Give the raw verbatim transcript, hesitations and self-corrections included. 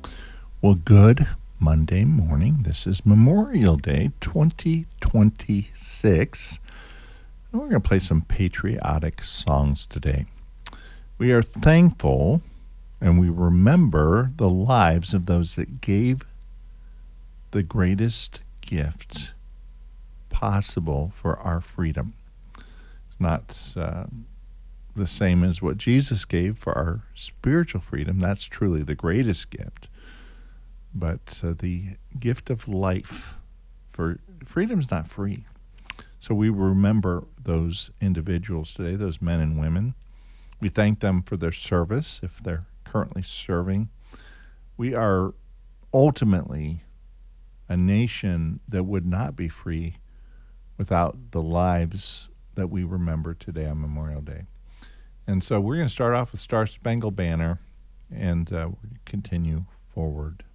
Well, good Monday morning. This is Memorial Day twenty twenty-six. And we're going to play some patriotic songs today. We are thankful and we remember the lives of those that gave the greatest gift possible for our freedom. It's not uh, the same as what Jesus gave for our spiritual freedom. That's truly the greatest gift. But uh, the gift of life, for freedom is not free. So we remember those individuals today, those men and women. We thank them for their service if they're currently serving. We are ultimately a nation that would not be free without the lives that we remember today on Memorial Day. And so we're going to start off with Star Spangled Banner and uh, continue forward.